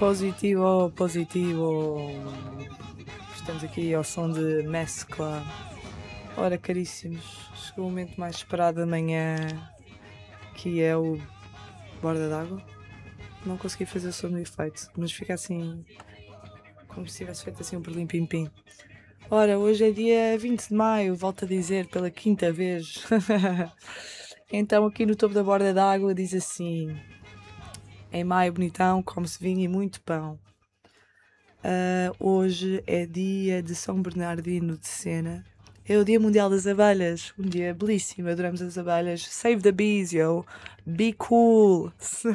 Positivo, positivo. Estamos aqui ao som de mescla. Ora, caríssimos, chegou o momento mais esperado da manhã, que é o borda d'água. Não consegui fazer o som do efeito, mas fica assim, como se tivesse feito assim um perlim-pim-pim. Ora, hoje é dia 20 de maio, volto a dizer pela quinta vez. Então aqui no topo da borda d'água diz assim: em maio bonitão, come-se vinho e muito pão. Hoje é dia de São Bernardino de Sena. É o Dia Mundial das Abelhas. Um dia belíssimo, adoramos as abelhas. Save the bees, yo. Be cool.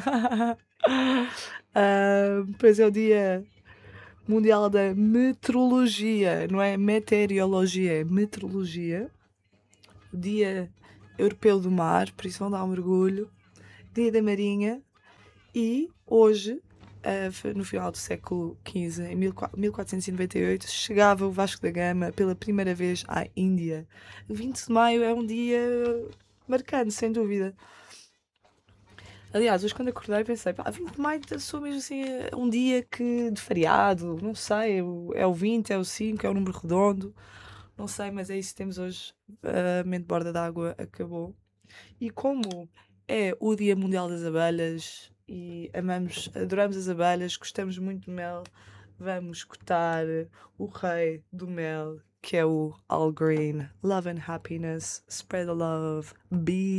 Pois é o Dia Mundial da Meteorologia. Não é meteorologia, é meteorologia. O Dia Europeu do Mar, por isso vão dar um mergulho. Dia da Marinha. E hoje, no final do século XV, em 1498, chegava o Vasco da Gama pela primeira vez à Índia. 20 de maio é um dia marcante, sem dúvida. Aliás, hoje quando acordei pensei, 20 de maio sou mesmo assim um dia de feriado, não sei, é o 20, é o 5, é o número redondo, não sei, mas é isso que temos hoje. A mente borda d'água acabou. E como é o Dia Mundial das Abelhas e adoramos as abelhas, gostamos muito do mel, vamos escutar o rei do mel, que é o Al Green. Love and happiness, spread the love, be